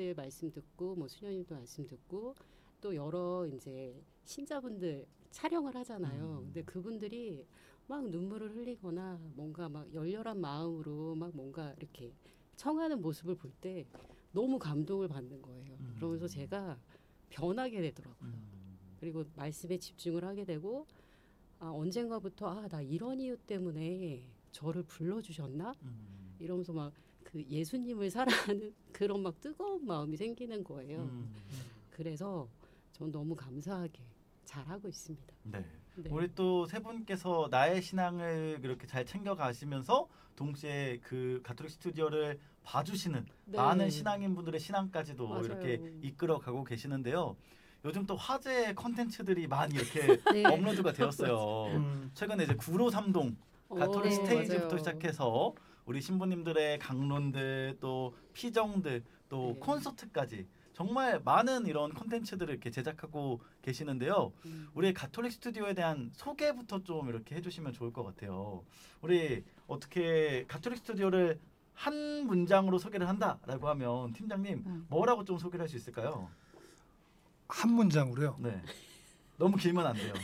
선생님들 말씀 듣고 뭐 수녀님도 말씀 듣고 또 여러 이제 신자분들 촬영을 하잖아요. 근데 그분들이 막 눈물을 흘리거나 뭔가 막 열렬한 마음으로 막 뭔가 이렇게 청하는 모습을 볼 때 너무 감동을 받는 거예요. 그러면서 제가 변하게 되더라고요. 그리고 말씀에 집중을 하게 되고 언젠가부터 나 이런 이유 때문에 저를 불러주셨나? 이러면서 막 그 예수님을 사랑하는 그런 막 뜨거운 마음이 생기는 거예요. 그래서 전 너무 감사하게 잘하고 있습니다. 네. 네. 우리 또 세 분께서 나의 신앙을 그렇게 잘 챙겨 가시면서 동시에 그 가톨릭 스튜디오를 봐주시는 네. 많은 신앙인분들의 신앙까지도 맞아요. 이렇게 이끌어가고 계시는데요. 요즘 또 화제 컨텐츠들이 많이 이렇게 네. 업로드가 되었어요. 최근에 이제 구로삼동 가톨릭 네, 스테이지부터 맞아요. 시작해서 우리 신부님들의 강론들 또 피정들 또 네. 콘서트까지 정말 많은 이런 콘텐츠들을 이렇게 제작하고 계시는데요. 우리 가톨릭 스튜디오에 대한 소개부터 좀 이렇게 해주시면 좋을 것 같아요. 우리 어떻게 가톨릭 스튜디오를 한 문장으로 소개를 한다라고 하면 팀장님 뭐라고 좀 소개를 할 수 있을까요? 한 문장으로요. 네. 너무 길면 안 돼요.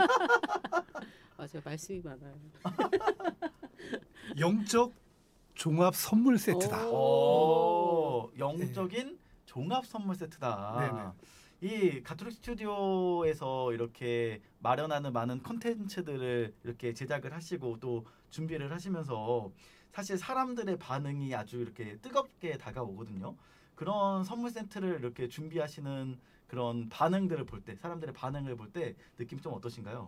맞아요. 말씀이 많아요. 영적 종합 선물 세트다. 오, 영적인 종합 선물 세트다. 네네. 이 가톨릭 스튜디오에서 이렇게 마련하는 많은 콘텐츠들을 이렇게 제작을 하시고 또 준비를 하시면서 사실 사람들의 반응이 아주 이렇게 뜨겁게 다가오거든요. 그런 선물 세트를 이렇게 준비하시는 그런 반응들을 볼 때, 사람들의 반응을 볼 때 느낌이 좀 어떠신가요?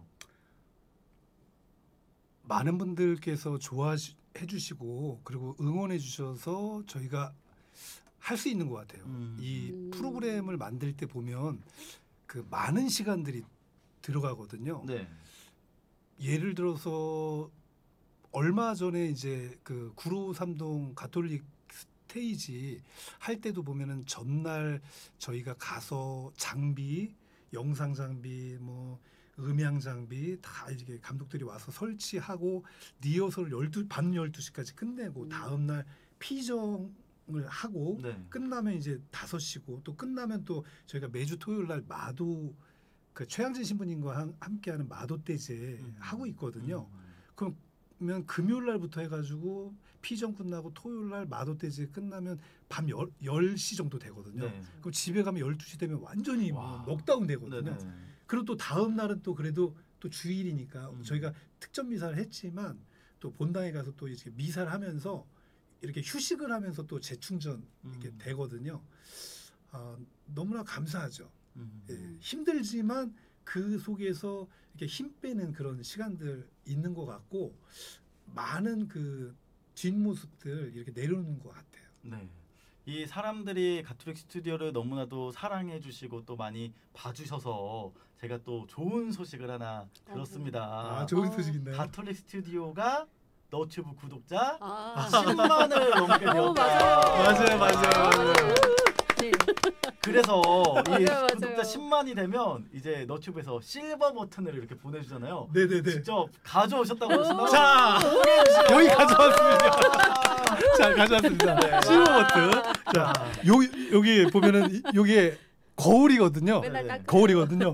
많은 분들께서 좋아해 주시고 그리고 응원해 주셔서 저희가 할 수 있는 것 같아요. 이 프로그램을 만들 때 보면 그 많은 시간들이 들어가거든요. 네. 예를 들어서 얼마 전에 이제 그 구로삼동 가톨릭 스테이지 할 때도 보면은 전날 저희가 가서 장비, 영상 장비, 뭐 음향 장비 다 이렇게 감독들이 와서 설치하고 리허설 밤 12시까지 끝내고 다음 날 피정을 하고 네. 끝나면 이제 5시고 또 끝나면 또 저희가 매주 토요일 날 마도 그 최양진 신부님과 함께하는 마도 떼제 하고 있거든요. 그러면 금요일 날부터 해가지고 피정 끝나고 토요일 날 마도 떼제 끝나면 밤 10시 정도 되거든요. 네. 그럼 집에 가면 12시 되면 완전히 뭐 와. 넉다운 되거든요. 네네. 그리고 또 다음 날은 또 그래도 또 주일이니까 저희가 특전 미사를 했지만 또 본당에 가서 또 이렇게 미사를 하면서 이렇게 휴식을 하면서 또 재충전 이렇게 되거든요. 너무나 감사하죠. 예, 힘들지만 그 속에서 이렇게 힘 빼는 그런 시간들 있는 것 같고 많은 그 뒷모습들 이렇게 내려오는 것 같아요. 네. 이 사람들이 가톨릭 스튜디오를 너무나도 사랑해 주시고 또 많이 봐주셔서 제가 또 좋은 소식을 하나 들었습니다. 좋은 소식 있나요? 가톨릭 스튜디오가 너튜브 구독자 아, 10만을 넘게 되었다. 맞아요. 네. 그래서 이 맞아요. 구독자 10만이 되면 이제 너튜브에서 실버 버튼을 이렇게 보내주잖아요. 네네네. 직접 가져오셨다고 하시나요? 자, 여기 가져왔습니다. 자, 가져왔습니다. 네. 실버 버튼. 자, 여기 보면은 요게 거울이거든요. 맨날 네. 딱 거울이거든요.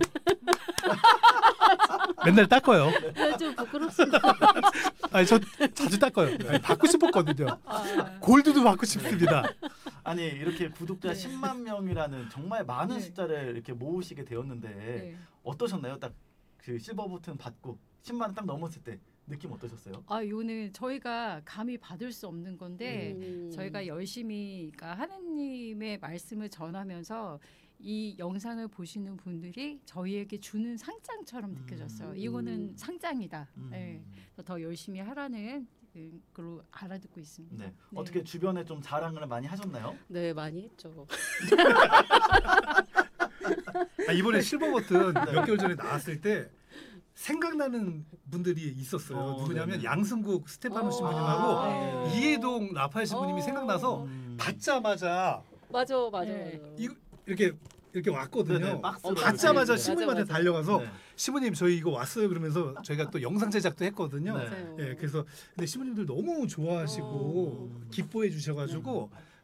맨날 닦아요. 좀 부끄럽습니다. 아니 저 자주 닦아요. 아니, 받고 싶었거든요. 골드도 받고 싶습니다. 아니 이렇게 구독자 네. 10만 명이라는 정말 많은 네. 숫자를 이렇게 모으시게 되었는데 네. 어떠셨나요? 딱 그 실버 버튼 받고 10만 딱 넘었을 때 느낌 어떠셨어요? 요는 저희가 감히 받을 수 없는 건데 저희가 열심히 그러니까 하느님의 말씀을 전하면서 이 영상을 보시는 분들이 저희에게 주는 상장처럼 느껴졌어요. 이거는 상장이다. 네. 그래서 더 열심히 하라는 그걸로 알아듣고 있습니다. 네. 어떻게 주변에 좀 자랑을 많이 하셨나요? 네, 많이 했죠. 이번에 실버 버튼 네. 몇 개월 전에 나왔을 때 생각나는 분들이 있었어요. 누구냐면 네네. 양승국 스테파노 신부님하고 네. 이해동 라파엘 신부님이 생각나서 받자마자 맞아. 네. 이렇게 왔거든요. 네네, 박스로 받자마자 이렇게. 신부님한테 맞아. 달려가서 네. 신부님 저희 이거 왔어요 그러면서 저희가 또 영상 제작도 했거든요. 네. 맞아요. 예, 그래서 근데 신부님들 너무 좋아하시고 기뻐해 주셔가지고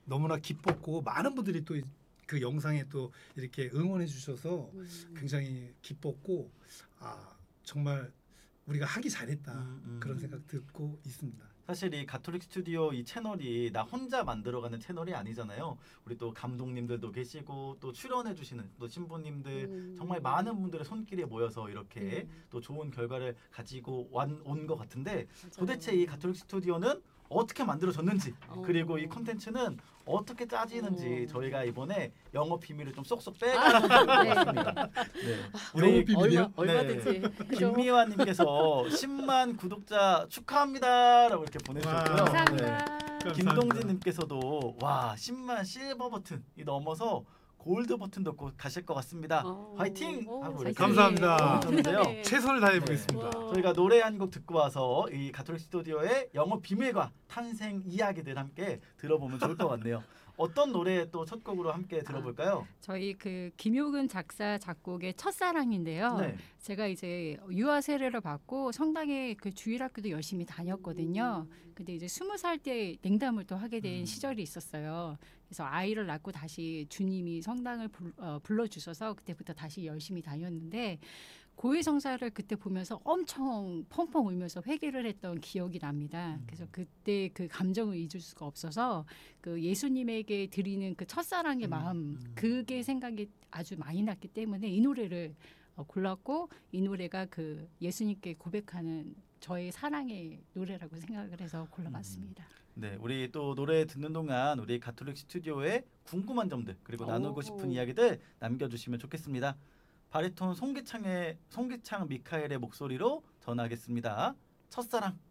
너무나 기뻤고 많은 분들이 또 그 영상에 또 이렇게 응원해 주셔서 굉장히 기뻤고 정말 우리가 하기 잘했다 그런 생각 듣고 있습니다. 사실 이 가톨릭 스튜디오 이 채널이 나 혼자 만들어가는 채널이 아니잖아요. 우리 또 감독님들도 계시고 또 출연해주시는 또 신부님들 정말 많은 분들의 손길이 모여서 이렇게 또 좋은 결과를 가지고 온 것 같은데 도대체 이 가톨릭 스튜디오는 어떻게 만들어졌는지 그리고 이 콘텐츠는 어떻게 짜지는지 저희가 이번에 영업 비밀을 좀 쏙쏙 빼가지고 왔습니다. 네. 영업 비밀이요? 얼마든지. 그죠? 김미화님께서 10만 구독자 축하합니다라고 이렇게 보내주셨고요. 감사합니다. 네. 김동진님께서도 와 10만 실버 버튼이 넘어서 골드 버튼도 꼭 가실 것 같습니다. 화이팅! 하고 이렇게 감사합니다. 보내주셨는데요. 네. 최선을 다해 보겠습니다. 와. 저희가 노래 한 곡 듣고 와서 이 가톨릭 스튜디오의 영업 비밀과 탄생 이야기들 함께 들어보면 좋을 것 같네요. 어떤 노래 또 첫 곡으로 함께 들어볼까요? 저희 그 김효근 작사 작곡의 첫사랑인데요. 네. 제가 이제 유아 세례를 받고 성당에 그 주일학교도 열심히 다녔거든요. 근데 이제 20살 때 냉담을 또 하게 된 시절이 있었어요. 그래서 아이를 낳고 다시 주님이 성당을 불러주셔서 그때부터 다시 열심히 다녔는데 고해성사를 그때 보면서 엄청 펑펑 울면서 회개를 했던 기억이 납니다. 그래서 그때 그 감정을 잊을 수가 없어서 그 예수님에게 드리는 그 첫사랑의 마음 그게 생각이 아주 많이 났기 때문에 이 노래를 골랐고 이 노래가 그 예수님께 고백하는 저의 사랑의 노래라고 생각을 해서 골라봤습니다. 네, 우리 또 노래 듣는 동안 우리 가톨릭 스튜디오에 궁금한 점들 그리고 나누고 싶은 이야기들 남겨주시면 좋겠습니다. 바리톤 송기창 미카엘의 목소리로 전하겠습니다. 첫사랑.